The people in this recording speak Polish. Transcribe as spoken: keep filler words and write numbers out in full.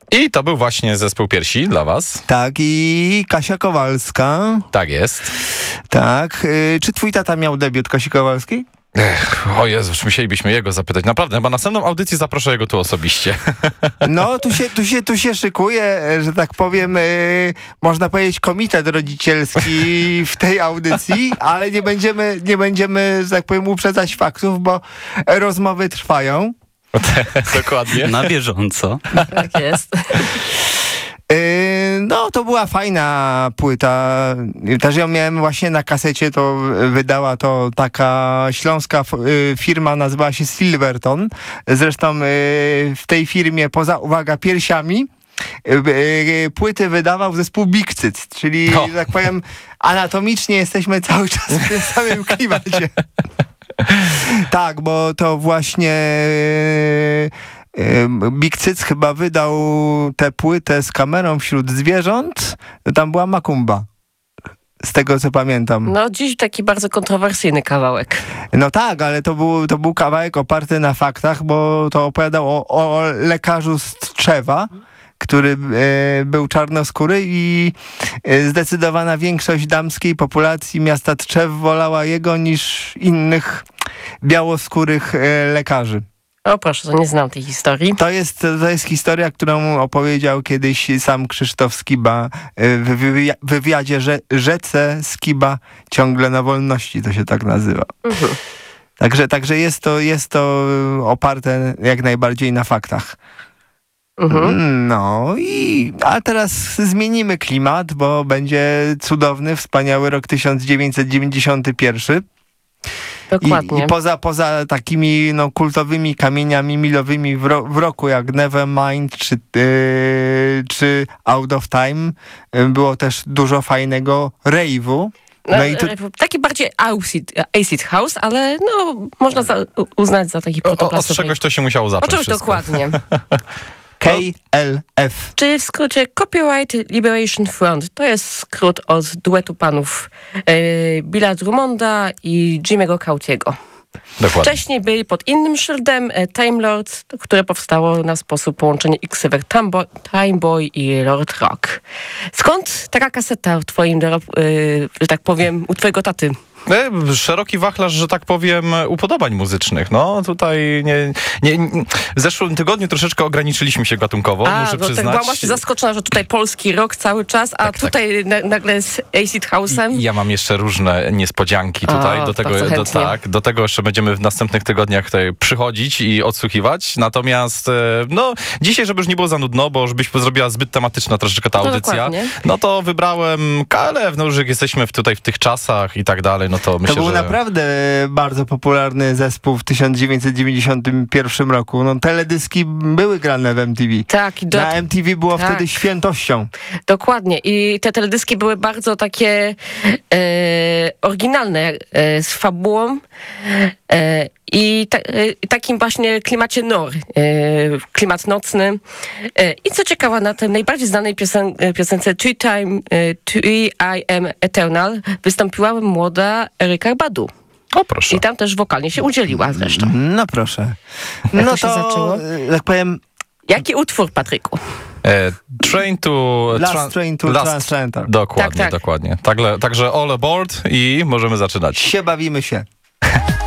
I to był właśnie zespół Piersi dla was. Tak, i Kasia Kowalska. Tak jest. Tak. Czy twój tata miał debiut Kasi Kowalskiej? Ech, o Jezus, musielibyśmy jego zapytać. Naprawdę, chyba następną audycję zaproszę jego tu osobiście. No, tu się, tu się, tu się szykuje, że tak powiem, yy, można powiedzieć komitet rodzicielski w tej audycji, ale nie będziemy, nie będziemy, że tak powiem, uprzedzać faktów, bo rozmowy trwają. Dokładnie. Na bieżąco. Tak jest. No, to była fajna płyta. Też ją miałem właśnie na kasecie, to wydała to taka śląska firma, nazywała się Silverton. Zresztą w tej firmie, poza, uwaga, piersiami, płyty wydawał zespół Big Cyc, czyli, no. że tak powiem, anatomicznie jesteśmy cały czas w tym samym klimacie. Tak, bo to właśnie Big Cyc chyba wydał tę płytę z kamerą wśród zwierząt. Tam była Makumba. Z tego, co pamiętam. No, dziś taki bardzo kontrowersyjny kawałek. No tak, ale to był, to był kawałek oparty na faktach, bo to opowiadał o, o lekarzu z Tczewa, który e, był czarnoskóry i e, zdecydowana większość damskiej populacji miasta Tczew wolała jego niż innych białoskórych e, lekarzy. O proszę, to nie znam tej historii. To jest, to jest historia, którą opowiedział kiedyś sam Krzysztof Skiba w wywi- wywiadzie że, Rzece Skiba ciągle na wolności, to się tak nazywa. Mhm. Także, także jest to, jest to oparte jak najbardziej na faktach. Mhm. No i a teraz zmienimy klimat, bo będzie cudowny, wspaniały rok tysiąc dziewięćset dziewięćdziesiąty pierwszy. Dokładnie. I, i poza, poza takimi no, kultowymi kamieniami milowymi w, ro, w roku jak Nevermind czy, yy, czy Out of Time yy, było też dużo fajnego rave'u. No, no i tu... Taki bardziej acid, acid house, ale no można za, uznać za taki protoplasowy. Od czegoś to się musiało zacząć. Oczywiście, dokładnie. K L F. Czyli w skrócie Copyright Liberation Front. To jest skrót od duetu panów e, Billa Drummonda i Jimmy'ego Cautiego. Dokładnie. Wcześniej byli pod innym szyldem e, Time Lord, które powstało na sposób połączenia X-Ever Time Boy i Lord Rock. Skąd taka kaseta w twoim, e, że tak powiem, u twojego taty? Szeroki wachlarz, że tak powiem, upodobań muzycznych. No tutaj nie, nie, nie, w zeszłym tygodniu troszeczkę ograniczyliśmy się gatunkowo, a, muszę no przyznać. Tak byłam właśnie zaskoczona, że tutaj polski rock cały czas, a tak, tutaj tak. Na, nagle z acid house'em. I ja mam jeszcze różne niespodzianki tutaj. O, do, tego, do, tak, do tego jeszcze będziemy w następnych tygodniach tutaj przychodzić i odsłuchiwać. Natomiast no dzisiaj, żeby już nie było za nudno, bo żebyś zrobiła zbyt tematyczna troszeczkę ta audycja, no, no to wybrałem K L F, no już jak jesteśmy w, tutaj w tych czasach i tak dalej, no to myślę, To był że... naprawdę bardzo popularny zespół w tysiąc dziewięćset dziewięćdziesiątym pierwszym roku. No, teledyski były grane w M T V. Tak. Do... Na M T V było tak. wtedy świętością. Dokładnie. I te teledyski były bardzo takie e, oryginalne, e, z fabułą e, i ta, e, takim właśnie klimacie nor, e, klimat nocny. E, I co ciekawe, na tej najbardziej znanej piosen, piosence Three Time, e, Three I Am Eternal wystąpiła młoda Erykah Badu. O, proszę. I tam też wokalnie się udzieliła zresztą. No proszę. Jak no to się to, zaczęło? tak powiem... Jaki utwór, Patryku? E, train to... Last tra- Train to last, Translator. Dokładnie, tak, tak. dokładnie. Tagle, także all aboard i możemy zaczynać. Się bawimy się.